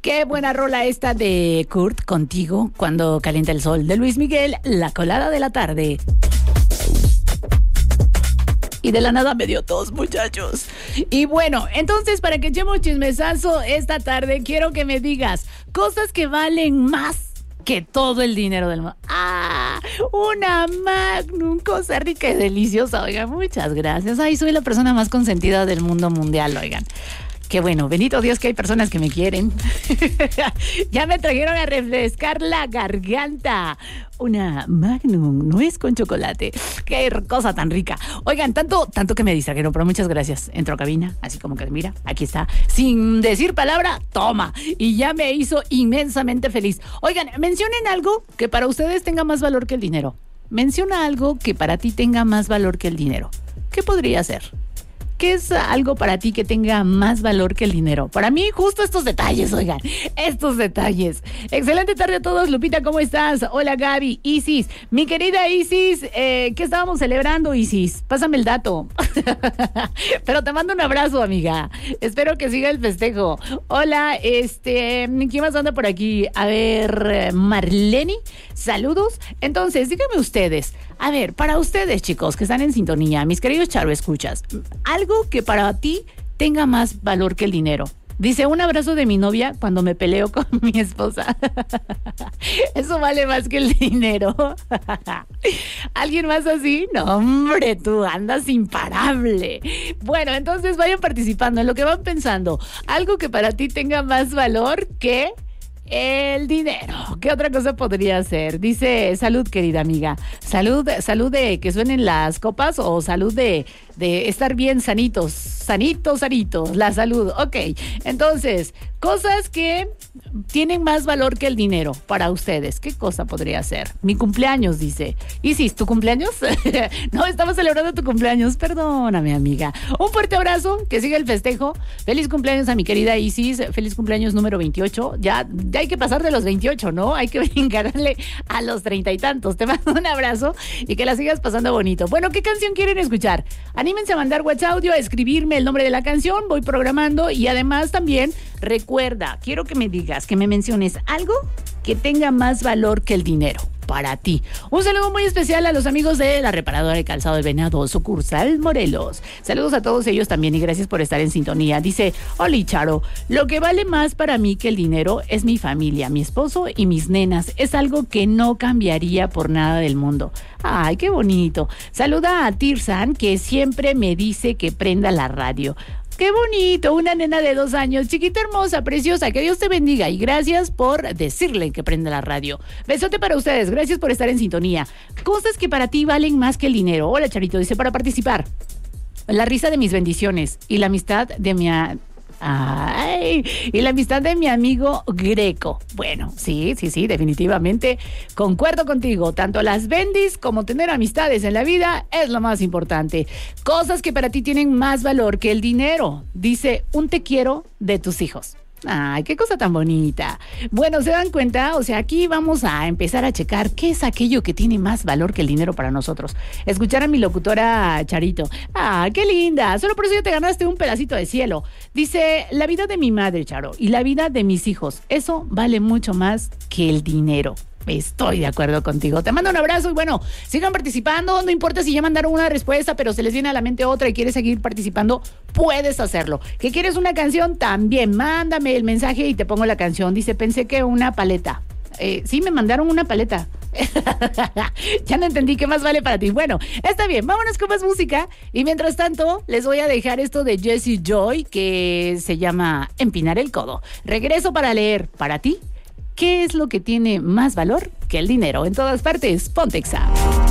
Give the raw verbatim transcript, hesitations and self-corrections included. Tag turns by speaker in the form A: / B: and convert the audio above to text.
A: Qué buena rola esta de Kurt, Contigo, Cuando Calienta el Sol, de Luis Miguel, La Colada de la Tarde. Y de la nada me dio tos, muchachos. Y bueno, entonces para que echemos chismesazo esta tarde, quiero que me digas cosas que valen más que todo el dinero del mundo. ¡Ah! Una Magnum, cosa rica y deliciosa. Oigan, muchas gracias. Ay, soy la persona más consentida del mundo mundial, oigan. Qué bueno, bendito Dios que hay personas que me quieren. Ya me trajeron a refrescar la garganta. Una Magnum, nuez con chocolate. Qué cosa tan rica. Oigan, tanto, tanto que me distrajeron, pero muchas gracias. Entro a cabina, así como que mira, aquí está. Sin decir palabra, toma. Y ya me hizo inmensamente feliz. Oigan, mencionen algo que para ustedes tenga más valor que el dinero. Menciona algo que para ti tenga más valor que el dinero. ¿Qué podría ser? ¿Qué es algo para ti que tenga más valor que el dinero? Para mí, justo estos detalles, oigan, estos detalles. Excelente tarde a todos. Lupita, ¿cómo estás? Hola, Gaby, Isis. Mi querida Isis, eh, ¿qué estábamos celebrando, Isis? Pásame el dato. Pero te mando un abrazo, amiga. Espero que siga el festejo. Hola, este, ¿quién más anda por aquí? A ver, Marlene, saludos. Entonces, díganme ustedes, a ver, para ustedes, chicos, que están en sintonía, mis queridos Charo escuchas, algo que para ti tenga más valor que el dinero. Dice, un abrazo de mi novia cuando me peleo con mi esposa. Eso vale más que el dinero. ¿Alguien más así? No, hombre, tú andas imparable. Bueno, entonces vayan participando en lo que van pensando. Algo que para ti tenga más valor que el dinero. ¿Qué otra cosa podría ser? Dice, salud, querida amiga. Salud, salud de que suenen las copas o salud de, de estar bien sanitos. Sanitos, sanitos. La salud. Ok. Entonces, cosas que tienen más valor que el dinero para ustedes. ¿Qué cosa podría ser? Mi cumpleaños, dice. Isis, ¿tu cumpleaños? No, estamos celebrando tu cumpleaños. Perdóname, amiga. Un fuerte abrazo. Que siga el festejo. Feliz cumpleaños a mi querida Isis. Feliz cumpleaños número veintiocho. Ya, ya hay que pasar de los veintiocho, ¿no? Hay que brincarle a los treinta y tantos. Te mando un abrazo y que la sigas pasando bonito. Bueno, ¿qué canción quieren escuchar? Anímense a mandar WhatsApp audio, a escribirme el nombre de la canción. Voy programando y además también recuerda, quiero que me digas, que me menciones algo que tenga más valor que el dinero para ti. Un saludo muy especial a los amigos de la reparadora de calzado del Venado, sucursal Morelos. Saludos a todos ellos también y gracias por estar en sintonía. Dice, hola Charo, lo que vale más para mí que el dinero es mi familia, mi esposo y mis nenas. Es algo que no cambiaría por nada del mundo. Ay, qué bonito. Saluda a Tirsan, que siempre me dice que prenda la radio. ¡Qué bonito! Una nena de dos años, chiquita, hermosa, preciosa. Que Dios te bendiga y gracias por decirle que prenda la radio. Besote para ustedes. Gracias por estar en sintonía. Cosas que para ti valen más que el dinero. Hola, Charito. Dice, para participar, la risa de mis bendiciones y la amistad de mi... A... Ay, y la amistad de mi amigo Greco. Bueno, sí, sí, sí, definitivamente concuerdo contigo. Tanto las bendis como tener amistades en la vida es lo más importante. Cosas que para ti tienen más valor que el dinero. Dice, un te quiero de tus hijos. Ay, qué cosa tan bonita. Bueno, ¿se dan cuenta? O sea, aquí vamos a empezar a checar qué es aquello que tiene más valor que el dinero para nosotros. Escuchar a mi locutora Charito. Ah, qué linda. Solo por eso ya te ganaste un pedacito de cielo. Dice, la vida de mi madre, Charo, y la vida de mis hijos. Eso vale mucho más que el dinero. Estoy de acuerdo contigo. Te mando un abrazo y bueno, sigan participando. No importa si ya mandaron una respuesta, pero se les viene a la mente otra y quieres seguir participando, puedes hacerlo. ¿Que quieres una canción? También mándame el mensaje y te pongo la canción. Dice, pensé que una paleta. Eh, sí, me mandaron una paleta. Ya no entendí qué más vale para ti. Bueno, está bien, vámonos con más música. Y mientras tanto, les voy a dejar esto de Jessie Joy que se llama Empinar el Codo. Regreso para leer para ti. ¿Qué es lo que tiene más valor que el dinero? En todas partes, ponte Exa.